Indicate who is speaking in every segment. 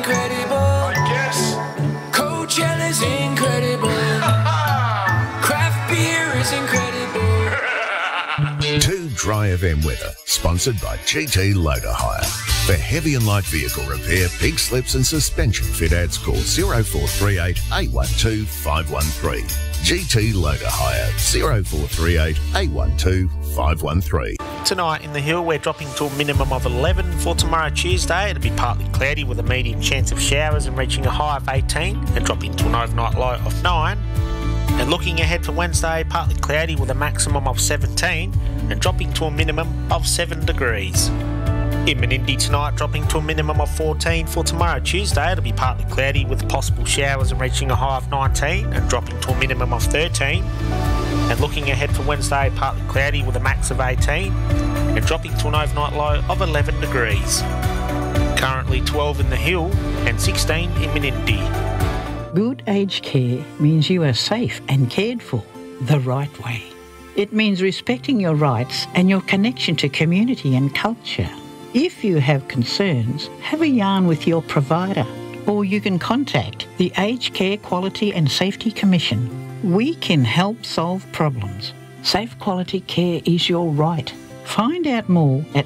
Speaker 1: incredible. I guess. Coachella's incredible. Craft beer is incredible.
Speaker 2: 2 Dry FM weather, sponsored by GT Loader Hire. For heavy and light vehicle repair, pig slips and suspension fit outs, call 0438 812 513. GT Loader Hire, 0438 812 513.
Speaker 3: Tonight in the Hill, we're dropping to a minimum of 11 for tomorrow Tuesday. It'll be partly cloudy with a medium chance of showers and reaching a high of 18 and dropping to an overnight low of 9. And looking ahead for Wednesday, partly cloudy with a maximum of 17 and dropping to a minimum of 7 degrees. In Menindee tonight, dropping to a minimum of 14 for tomorrow Tuesday. It'll be partly cloudy with possible showers and reaching a high of 19 and dropping to a minimum of 13. And looking ahead for Wednesday, partly cloudy with a max of 18 and dropping to an overnight low of 11 degrees. Currently 12 in the Hill and 16 in Menindee.
Speaker 4: Good aged care means you are safe and cared for the right way. It means respecting your rights and your connection to community and culture. If you have concerns, have a yarn with your provider, or you can contact the Aged Care Quality and Safety Commission. We can help solve problems. Safe quality care is your right. Find out more at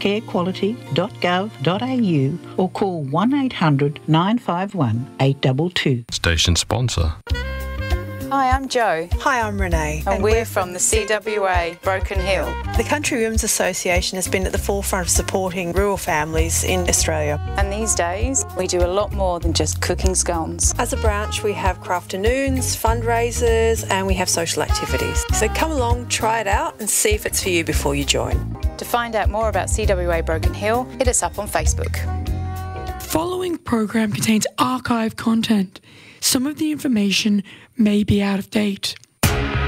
Speaker 4: agedcarequality.gov.au or call 1800 951 822.
Speaker 5: Station sponsor.
Speaker 6: Hi, I'm Jo.
Speaker 7: Hi, I'm Renee.
Speaker 6: And we're from the CWA Broken Hill.
Speaker 7: The Country Women's Association has been at the forefront of supporting rural families in Australia.
Speaker 6: And these days, we do a lot more than just cooking scones.
Speaker 7: As a branch, we have crafternoons, fundraisers, and we have social activities. So come along, try it out, and see if it's for you before you join.
Speaker 6: To find out more about CWA Broken Hill, hit us up on Facebook.
Speaker 8: Following program contains archive content. Some of the information may be out of date.